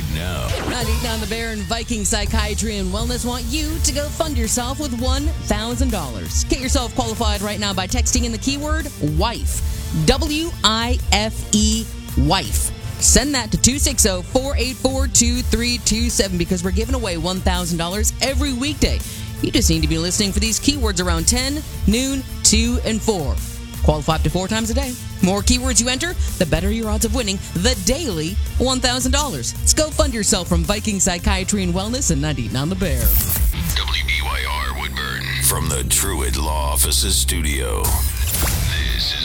right now. 99 The Bear and Viking Psychiatry and Wellness want you to go fund yourself with $1,000. Get yourself qualified right now by texting in the keyword WIFE. WIFE. WIFE. Send that to 260-484-2327 because we're giving away $1,000 every weekday. You just need to be listening for these keywords around 10, noon, 2, and 4. Qualify up to 4 times a day. More keywords you enter, the better your odds of winning the daily $1,000. Let's go fund yourself from Viking Psychiatry and Wellness and 99 The Bear. WBYR Woodburn from the Truett Law Offices studio.